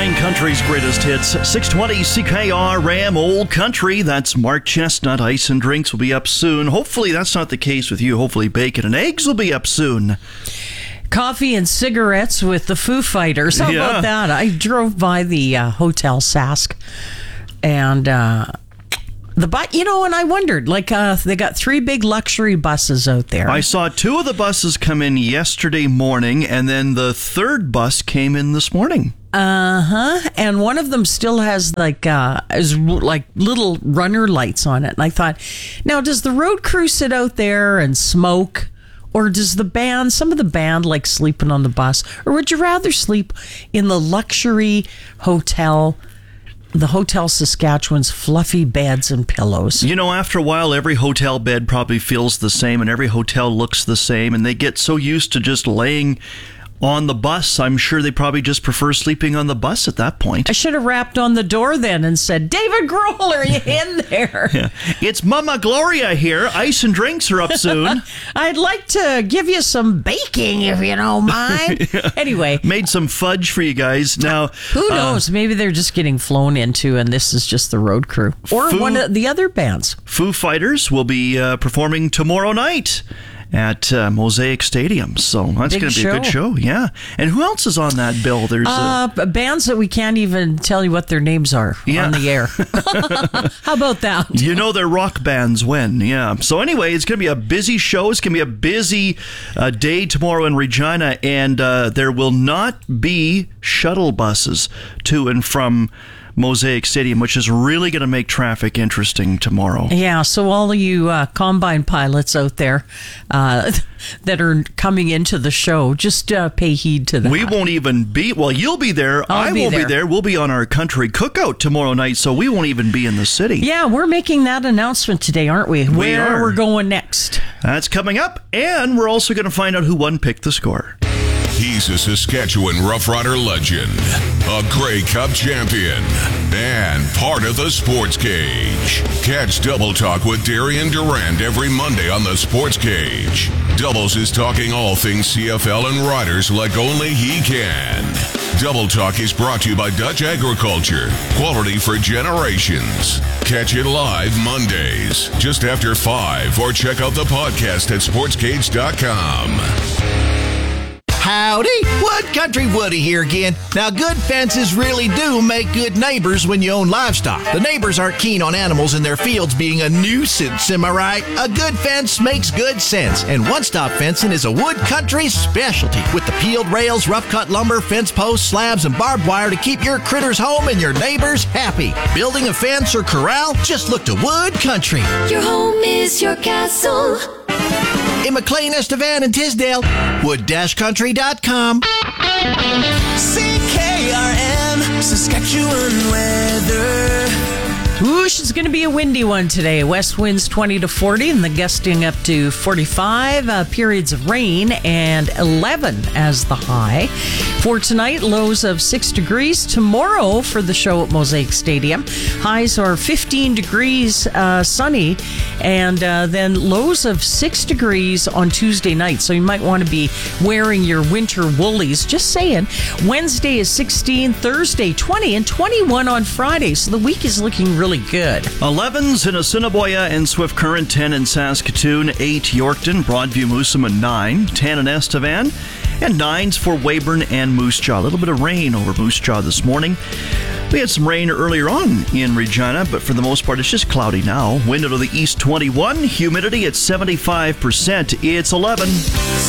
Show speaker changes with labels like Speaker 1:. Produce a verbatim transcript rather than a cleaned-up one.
Speaker 1: Playing country's greatest hits. six twenty C K R Ram Old Country. That's Mark Chestnut. Ice and drinks will be up soon. Hopefully that's not the case with you. Hopefully bacon and eggs will be up soon.
Speaker 2: Coffee and cigarettes with the Foo Fighters. How
Speaker 1: Yeah.
Speaker 2: about that? I drove by the uh, Hotel Sask, and uh, the bu- you know, and I wondered, like, uh, they got three big luxury buses out there.
Speaker 1: I saw two of the buses come in yesterday morning, and then the third bus came in this morning.
Speaker 2: Uh huh. And one of them still has like uh, is like little runner lights on it. And I thought, now does the road crew sit out there and smoke? Or does the band, some of the band like sleeping on the bus? Or would you rather sleep in the luxury hotel, the Hotel Saskatchewan's fluffy beds and pillows?
Speaker 1: You know, after a while, every hotel bed probably feels the same and every hotel looks the same. And they get so used to just laying on the bus, I'm sure they probably just prefer sleeping on the bus at that point.
Speaker 2: I should have rapped on the door then and said, David Grohl, are you in there?
Speaker 1: Yeah. It's Mama Gloria here. Ice and drinks are up soon.
Speaker 2: I'd like to give you some baking if you don't mind.
Speaker 1: Yeah.
Speaker 2: Anyway.
Speaker 1: Made some fudge for you guys. Now,
Speaker 2: Who
Speaker 1: uh,
Speaker 2: knows? Maybe they're just getting flown into and this is just the road crew. Or
Speaker 1: Foo-
Speaker 2: one of the other bands.
Speaker 1: Foo Fighters will be uh, performing tomorrow night at uh, Mosaic Stadium. So that's
Speaker 2: Big
Speaker 1: going to be a good
Speaker 2: show.
Speaker 1: show. Yeah. And who else is on that bill? There's uh,
Speaker 2: Uh, bands that we can't even tell you what their names are
Speaker 1: Yeah.
Speaker 2: on the air. How about that?
Speaker 1: You know their rock bands when, yeah. So anyway, it's going to be a busy show. It's going to be a busy uh, day tomorrow in Regina, and uh, there will not be shuttle buses to and from Mosaic Stadium, which is really going to make traffic interesting tomorrow.
Speaker 2: Yeah, so all of you uh, combine pilots out there uh, that are coming into the show, just uh, pay heed to that.
Speaker 1: We won't even be, well, you'll be there.
Speaker 2: I'll
Speaker 1: I
Speaker 2: be
Speaker 1: won't
Speaker 2: there.
Speaker 1: be there. We'll be on our country cookout tomorrow night, so we won't even be in the city.
Speaker 2: Yeah, we're making that announcement today, aren't we?
Speaker 1: We
Speaker 2: Where
Speaker 1: are.
Speaker 2: we're going next.
Speaker 1: That's coming up, and we're also going to find out who won Pick the Score.
Speaker 3: He's a Saskatchewan Rough Rider legend, a Grey Cup champion, and part of the Sports Cage. Catch Double Talk with Darian Durand every Monday on the Sports Cage. Doubles is talking all things C F L and riders like only he can. Double Talk is brought to you by Dutch Agriculture, quality for generations. Catch it live Mondays, just after five, or check out the podcast at sports cage dot com.
Speaker 4: Howdy, Wood Country Woody here again. Now, good fences really do make good neighbors when you own livestock. The neighbors aren't keen on animals in their fields being a nuisance, am I right? A good fence makes good sense, and One Stop Fencing is a Wood Country specialty with the peeled rails, rough-cut lumber, fence posts, slabs, and barbed wire to keep your critters home and your neighbors happy. Building a fence or corral? Just look to Wood Country.
Speaker 5: Your home is your castle.
Speaker 4: In McLean, Estevan, and Tisdale, wood country dot com.
Speaker 6: C K R M, Saskatchewan weather.
Speaker 2: Whoosh, it's going to be a windy one today. West winds twenty to forty and the gusting up to forty-five. Uh, periods of rain and eleven as the high. For tonight, lows of six degrees. Tomorrow for the show at Mosaic Stadium, highs are fifteen degrees, uh, sunny, and uh, then lows of six degrees on Tuesday night. So you might want to be wearing your winter woolies. Just saying. Wednesday is sixteen, Thursday twenty, and twenty-one on Friday. So the week is looking really good.
Speaker 1: elevens in Assiniboia and Swift Current, ten in Saskatoon, eight Yorkton, Broadview, Moosomin, nine, ten in Estevan, and nines for Weyburn and Moose Jaw. A little bit of rain over Moose Jaw this morning. We had some rain earlier on in Regina, but for the most part, it's just cloudy now. Wind out of the east twenty-one, humidity at seventy-five percent. It's eleven.